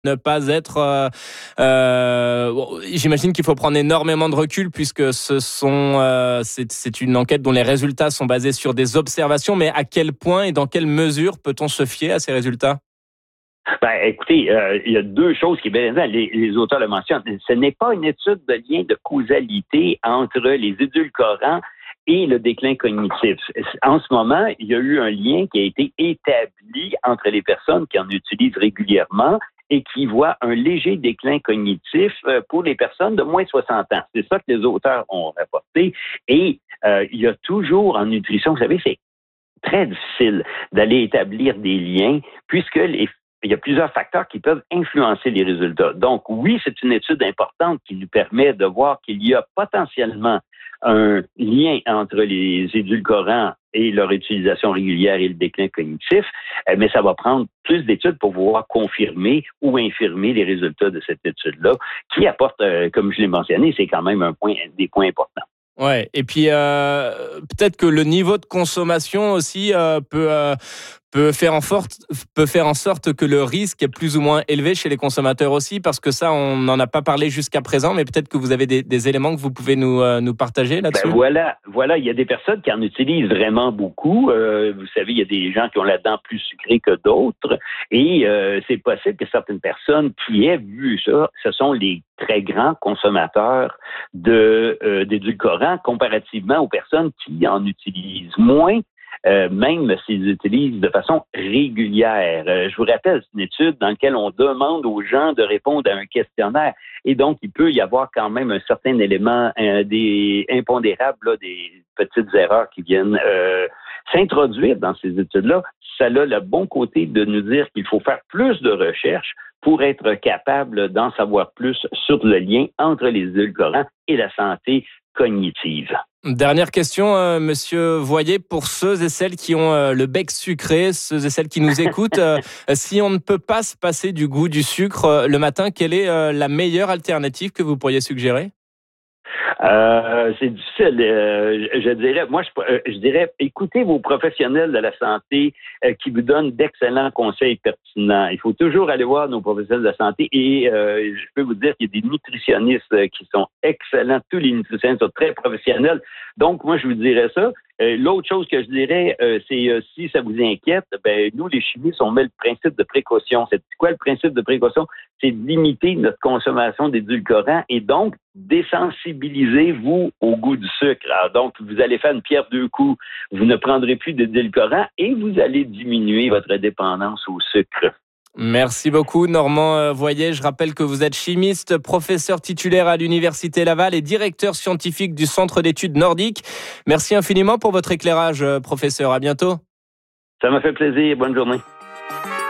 ne pas être... j'imagine qu'il faut prendre énormément de recul puisque c'est une enquête dont les résultats sont basés sur des observations, mais à quel point et dans quelle mesure peut-on se fier à ces résultats? Écoutez, il y a deux choses qui, les auteurs le mentionnent. Ce n'est pas une étude de lien de causalité entre les édulcorants et le déclin cognitif. En ce moment, il y a eu un lien qui a été établi entre les personnes qui en utilisent régulièrement et qui voient un léger déclin cognitif pour les personnes de moins de 60 ans. C'est ça que les auteurs ont rapporté. Et il y a toujours en nutrition, vous savez, c'est très difficile d'aller établir des liens puisque il y a plusieurs facteurs qui peuvent influencer les résultats. Donc, oui, c'est une étude importante qui nous permet de voir qu'il y a potentiellement un lien entre les édulcorants et leur utilisation régulière et le déclin cognitif, mais ça va prendre plus d'études pour pouvoir confirmer ou infirmer les résultats de cette étude-là, qui apporte, comme je l'ai mentionné, c'est quand même des points importants. Ouais, et puis peut-être que le niveau de consommation aussi peut faire en sorte que le risque est plus ou moins élevé chez les consommateurs aussi, parce que ça, on n'en a pas parlé jusqu'à présent, mais peut-être que vous avez des éléments que vous pouvez nous partager là-dessus. Voilà, il y a des personnes qui en utilisent vraiment beaucoup. Vous savez, il y a des gens qui ont la dent plus sucrée que d'autres, et c'est possible que certaines personnes qui aient vu ça, ce sont les très grands consommateurs d'édulcorants comparativement aux personnes qui en utilisent moins. Même s'ils utilisent de façon régulière. Je vous rappelle, c'est une étude dans laquelle on demande aux gens de répondre à un questionnaire. Et donc, il peut y avoir quand même un certain élément, des impondérables, là, des petites erreurs qui viennent s'introduire dans ces études-là. Ça a le bon côté de nous dire qu'il faut faire plus de recherches pour être capable d'en savoir plus sur le lien entre les édulcorants et la santé cognitive. Dernière question, Monsieur Voyer, pour ceux et celles qui ont le bec sucré, ceux et celles qui nous écoutent, si on ne peut pas se passer du goût du sucre le matin, quelle est la meilleure alternative que vous pourriez suggérer? C'est difficile. Je dirais, écoutez vos professionnels de la santé qui vous donnent d'excellents conseils pertinents. Il faut toujours aller voir nos professionnels de la santé et je peux vous dire qu'il y a des nutritionnistes qui sont excellents. Tous les nutritionnistes sont très professionnels. Donc, moi, je vous dirais ça. L'autre chose que je dirais, c'est si ça vous inquiète, nous, les chimistes, on met le principe de précaution. C'est quoi le principe de précaution? C'est de limiter notre consommation d'édulcorants et donc désensibilisez-vous au goût du sucre. Alors, donc, vous allez faire une pierre deux coups. Vous ne prendrez plus d'édulcorants et vous allez diminuer votre dépendance au sucre. Merci beaucoup, Normand Voyer. Je rappelle que vous êtes chimiste, professeur titulaire à l'Université Laval et directeur scientifique du Centre d'études nordiques. Merci infiniment pour votre éclairage, professeur. À bientôt. Ça m'a fait plaisir. Bonne journée.